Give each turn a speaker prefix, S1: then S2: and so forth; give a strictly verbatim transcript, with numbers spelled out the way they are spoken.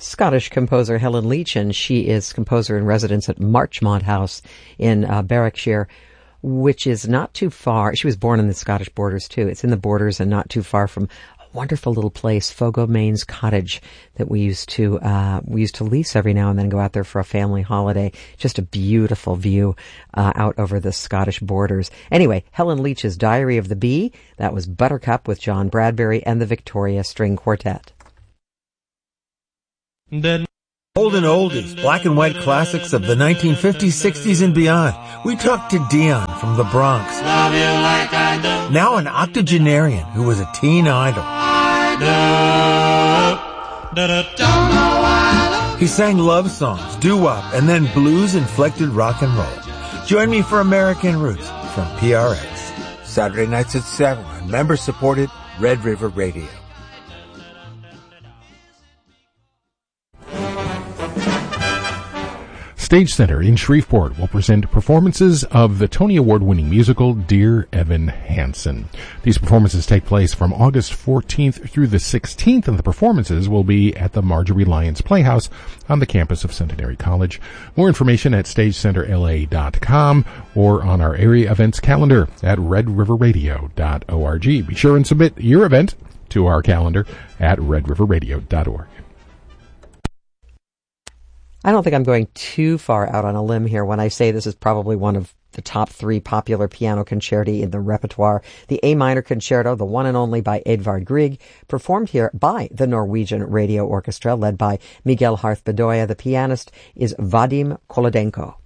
S1: Scottish composer Helen Leach, and she is composer in residence at Marchmont House in uh, Berwickshire, which is not too far. She was born in the Scottish borders, too. It's in the borders and not too far from a wonderful little place, Fogo Mains Cottage, that we used to uh we used to lease every now and then, go out there for a family holiday. Just a beautiful view uh, out over the Scottish borders. Anyway, Helen Leach's Diary of the Bee, that was Buttercup with John Bradbury and the Victoria String Quartet.
S2: Then Golden oldies, black and white classics of the nineteen fifties, sixties, and beyond. We talked to Dion from the Bronx. Now an octogenarian who was a teen idol. He sang love songs, doo-wop, and then blues-inflected rock and roll. Join me for American Roots from P R X. Saturday nights at seven on member-supported Red River Radio.
S3: Stage Center in Shreveport will present performances of the Tony Award-winning musical Dear Evan Hansen. These performances take place from August fourteenth through the sixteenth, and the performances will be at the Marjorie Lyons Playhouse on the campus of Centenary College. More information at stage center l a dot com or on our area events calendar at red river radio dot org. Be sure and submit your event to our calendar at red river radio dot org.
S1: I don't think I'm going too far out on a limb here when I say this is probably one of the top three popular piano concerti in the repertoire. The A minor concerto, the one and only by Edvard Grieg, performed here by the Norwegian Radio Orchestra, led by Miguel Harth Bedoya. The pianist is Vadim Kolodenko.